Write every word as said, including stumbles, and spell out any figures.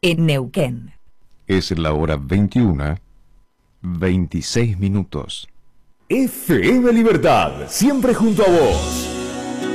en Neuquén. Es la hora veintiuna, veintiséis minutos. F M Libertad, siempre junto a vos.